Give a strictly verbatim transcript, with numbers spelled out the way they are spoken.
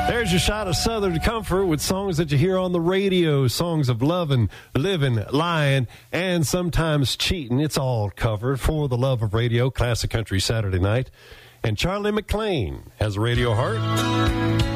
There's your shot of Southern comfort with songs that you hear on the radio, songs of loving, living, lying, and sometimes cheating. It's all covered for the love of radio, Classic Country Saturday night. And Charlie McClain has a radio heart.